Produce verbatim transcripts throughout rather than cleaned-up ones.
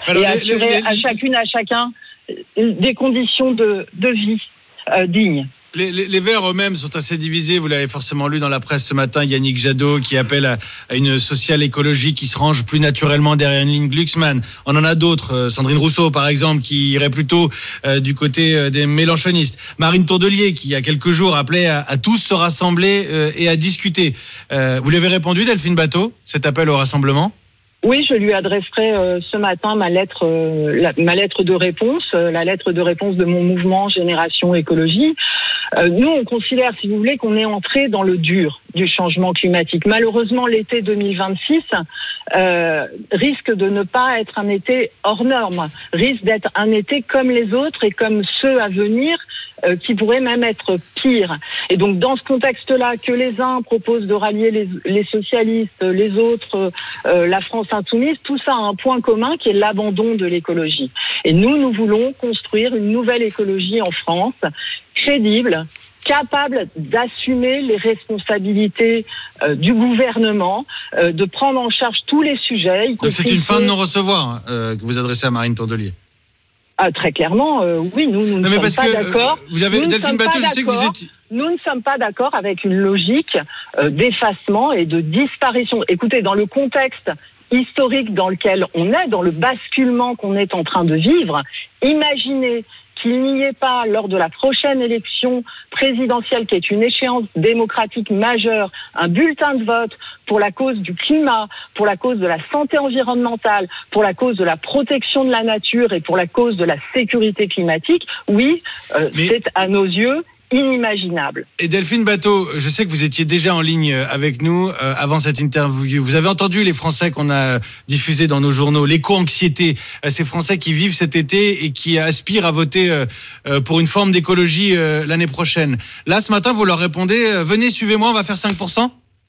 Alors, et les, assurer les, les... à chacune, à chacun des conditions de, de vie euh, dignes. Les, les, les Verts eux-mêmes sont assez divisés. Vous l'avez forcément lu dans la presse ce matin. Yannick Jadot qui appelle à, à une social-écologie qui se range plus naturellement derrière une ligne Glucksmann. On en a d'autres. Euh, Sandrine Rousseau, par exemple, qui irait plutôt euh, du côté euh, des mélenchonistes. Marine Tourdelier, qui il y a quelques jours appelait à, à tous se rassembler euh, et à discuter. Euh, vous lui avez répondu, Delphine Batho, cet appel au rassemblement ? Oui, je lui adresserai euh, ce matin ma lettre, euh, la, ma lettre de réponse, euh, la lettre de réponse de mon mouvement Génération Écologie. Euh, nous, on considère, si vous voulez, qu'on est entré dans le dur du changement climatique. Malheureusement, l'été deux mille vingt-six euh, risque de ne pas être un été hors norme, risque d'être un été comme les autres et comme ceux à venir, euh, qui pourraient même être pires. Et donc, dans ce contexte-là, que les uns proposent de rallier les, les socialistes, les autres, euh, la France insoumise, tout ça a un point commun qui est l'abandon de l'écologie. Et nous, nous voulons construire une nouvelle écologie en France, crédible, capable d'assumer les responsabilités euh, du gouvernement, euh, de prendre en charge tous les sujets. Donc c'est une fin de non-recevoir euh, que vous adressez à Marine Tourdelier. Ah, très clairement, euh, oui, nous, nous ne sommes parce pas que, d'accord. Vous avez nous Delphine Batho, je sais que vous étiez... Nous ne sommes pas d'accord avec une logique euh, d'effacement et de disparition. Écoutez, dans le contexte historique dans lequel on est, dans le basculement qu'on est en train de vivre, imaginez qu'il n'y ait pas, lors de la prochaine élection présidentielle, qui est une échéance démocratique majeure, un bulletin de vote pour la cause du climat, pour la cause de la santé environnementale, pour la cause de la protection de la nature et pour la cause de la sécurité climatique, oui, euh, Mais... c'est à nos yeux inimaginable. Et Delphine Batho, je sais que vous étiez déjà en ligne avec nous euh, avant cette interview. Vous avez entendu les Français qu'on a diffusés dans nos journaux, l'éco-anxiété, euh, ces Français qui vivent cet été et qui aspirent à voter euh, euh, pour une forme d'écologie euh, l'année prochaine. Là, ce matin, vous leur répondez euh, « Venez, suivez-moi, on va faire cinq pour cent ».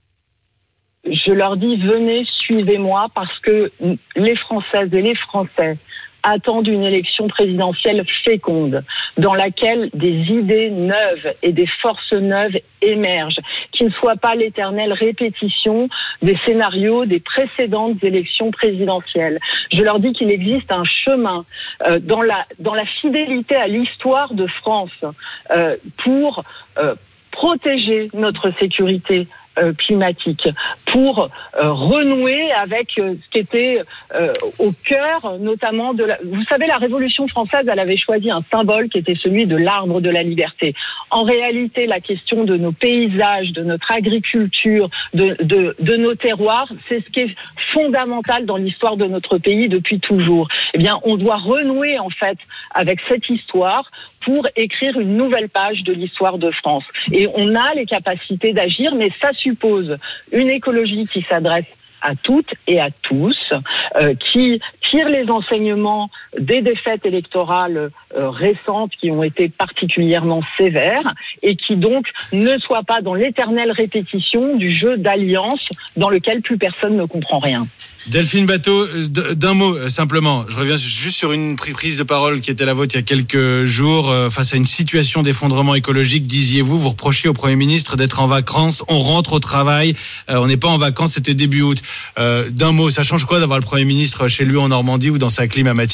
Je leur dis « Venez, suivez-moi » parce que les Françaises et les Français attendent une élection présidentielle féconde, dans laquelle des idées neuves et des forces neuves émergent, qui ne soient pas l'éternelle répétition des scénarios des précédentes élections présidentielles. Je leur dis qu'il existe un chemin euh, dans la dans la fidélité à l'histoire de France euh, pour euh, protéger notre sécurité Euh, climatique, pour euh, renouer avec euh, ce qui était euh, au cœur notamment de la... Vous savez, la Révolution française, elle avait choisi un symbole qui était celui de l'arbre de la liberté. En réalité, la question de nos paysages, de notre agriculture, de, de, de nos terroirs, c'est ce qui est fondamental dans l'histoire de notre pays depuis toujours. Eh bien, on doit renouer en fait avec cette histoire pour écrire une nouvelle page de l'histoire de France. Et on a les capacités d'agir, mais ça suppose une écologie qui s'adresse à toutes et à tous, euh, qui tire les enseignements des défaites électorales euh, récentes qui ont été particulièrement sévères et qui donc ne soit pas dans l'éternelle répétition du jeu d'alliance dans lequel plus personne ne comprend rien. Delphine Batho, d'un mot simplement, je reviens juste sur une prise de parole qui était la vôtre il y a quelques jours, face à une situation d'effondrement écologique, disiez-vous, vous reprochez au Premier ministre d'être en vacances, on rentre au travail, euh, on n'est pas en vacances, c'était début août. Euh, d'un mot, ça change quoi d'avoir le Premier ministre chez lui en Normandie ou dans sa clim à Matignon ?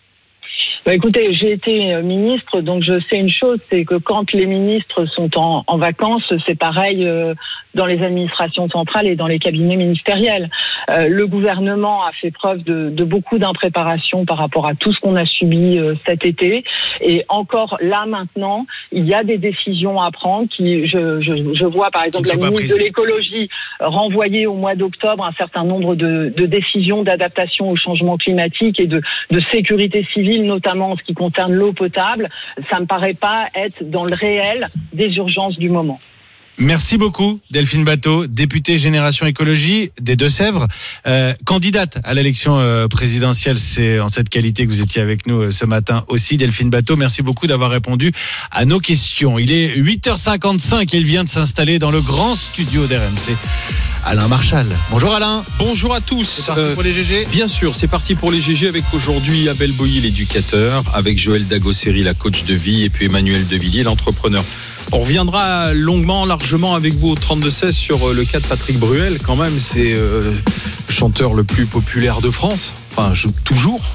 Bah écoutez, j'ai été ministre, donc je sais une chose, c'est que quand les ministres sont en, en vacances, c'est pareil euh, dans les administrations centrales et dans les cabinets ministériels. Euh, le gouvernement a fait preuve de, de beaucoup d'impréparation par rapport à tout ce qu'on a subi euh, cet été. Et encore là maintenant, il y a des décisions à prendre. Qui, je, je, je vois par exemple la ministre de l'écologie renvoyer au mois d'octobre un certain nombre de, de décisions d'adaptation au changement climatique et de, de sécurité civile, notamment en ce qui concerne l'eau potable. Ça me paraît pas être dans le réel des urgences du moment. Merci beaucoup Delphine Batho, députée Génération Écologie des Deux-Sèvres, euh, candidate à l'élection euh, présidentielle. C'est en cette qualité que vous étiez avec nous euh, ce matin aussi. Delphine Batho, merci beaucoup d'avoir répondu à nos questions. Il est huit heures cinquante-cinq et il vient de s'installer dans le grand studio d'R M C. Alain Marchal. Bonjour Alain. Bonjour à tous. C'est parti euh, pour les G G. Bien sûr, c'est parti pour les G G avec aujourd'hui Abel Boilly, l'éducateur, avec Joël Dagosseri, la coach de vie, et puis Emmanuel Devilliers, l'entrepreneur. On reviendra longuement, largement avec vous au trente-deux seize sur le cas de Patrick Bruel. Quand même, c'est euh, le chanteur le plus populaire de France. Enfin, je, toujours.